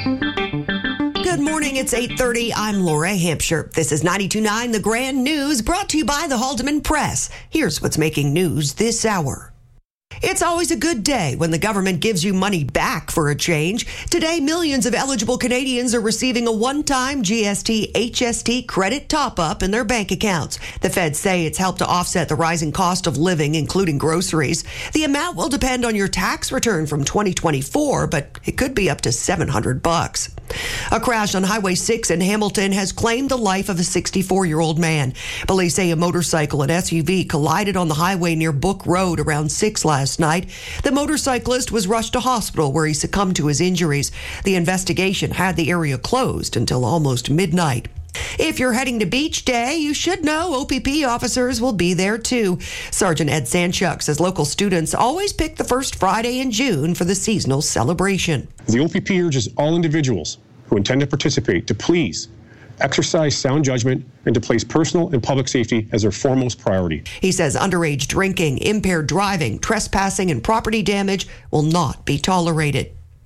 Good morning, it's 8:30. I'm Laura Hampshire. This is 92.9 The Grand News, brought to you by the Haldeman Press. Here's what's making news this hour. It's always a good day when the government gives you money back for a change. Today, millions of eligible Canadians are receiving a one-time GST HST credit top-up in their bank accounts. The feds say it's helped to offset the rising cost of living, including groceries. The amount will depend on your tax return from 2024, but it could be up to $700. A crash on Highway 6 in Hamilton has claimed the life of a 64-year-old man. Police say a motorcycle and SUV collided on the highway near Book Road around 6 last night. The motorcyclist was rushed to hospital where he succumbed to his injuries. The investigation had the area closed until almost midnight. If you're heading to Beach Day, you should know OPP officers will be there too. Sergeant Ed Sanchuk says local students always pick the first Friday in June for the seasonal celebration. The OPP urges all individuals who intend to participate to please exercise sound judgment and to place personal and public safety as their foremost priority. He says underage drinking, impaired driving, trespassing, and property damage will not be tolerated.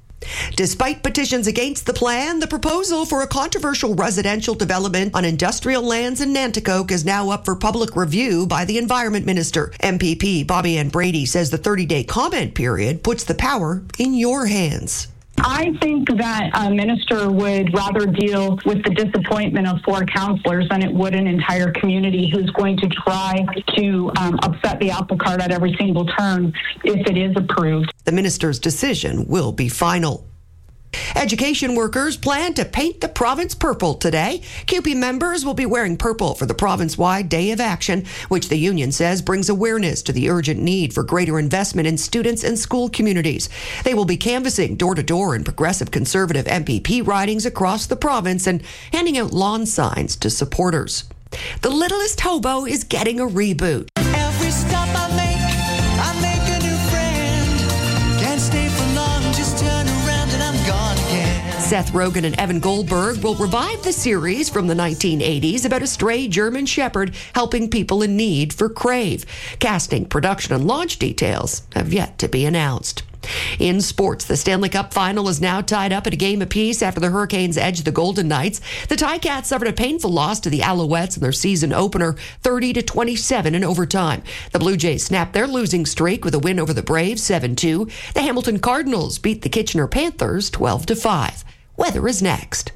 Despite petitions against the plan, the proposal for a controversial residential development on industrial lands in Nanticoke is now up for public review by the Environment Minister. MPP Bobby Ann Brady says the 30-day comment period puts the power in your hands. I think that a minister would rather deal with the disappointment of 4 councillors than it would an entire community who's going to try to upset the apple cart at every single turn if it is approved. The minister's decision will be final. Education workers plan to paint the province purple today. CUPE members will be wearing purple for the province-wide Day of Action, which the union says brings awareness to the urgent need for greater investment in students and school communities. They will be canvassing door-to-door in progressive conservative MPP ridings across the province and handing out lawn signs to supporters. The Littlest Hobo is getting a reboot. Every stop I make a new friend. Can't stay for long, just turn around and I'm gone again. Seth Rogen and Evan Goldberg will revive the series from the 1980s about a stray German shepherd helping people in need for Crave. Casting, production, and launch details have yet to be announced. In sports, the Stanley Cup final is now tied up at a game apiece after the Hurricanes edged the Golden Knights. The Ticats suffered a painful loss to the Alouettes in their season opener, 30-27 in overtime. The Blue Jays snapped their losing streak with a win over the Braves, 7-2. The Hamilton Cardinals beat the Kitchener Panthers, 12-5. Weather is next.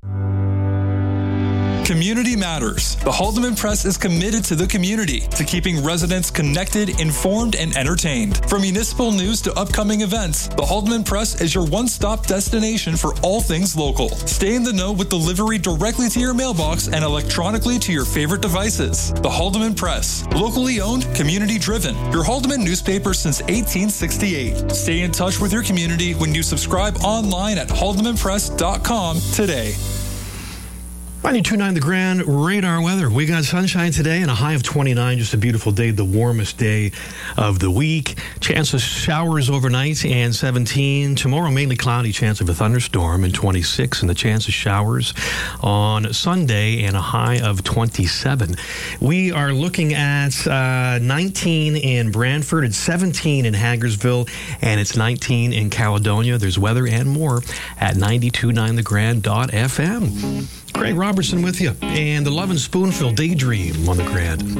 Community matters. The Haldeman Press is committed to the community, to keeping residents connected, informed, and entertained. From municipal news to upcoming events, the Haldeman Press is your one-stop destination for all things local. Stay in the know with delivery directly to your mailbox and electronically to your favorite devices. The Haldeman Press, locally owned, community-driven. Your Haldeman newspaper since 1868. Stay in touch with your community when you subscribe online at haldemanpress.com today. 92.9 The Grand Radar weather. We got sunshine today and a high of 29. Just a beautiful day, the warmest day of the week. Chance of showers overnight and 17. Tomorrow, mainly cloudy, chance of a thunderstorm and 26. And the chance of showers on Sunday and a high of 27. We are looking at 19 in Brantford. It's 17 in Hagersville. And it's 19 in Caledonia. There's weather and more at 92.9thegrand.fm. Craig Robertson with you, and the Love and Spoonful Daydream on the Grand.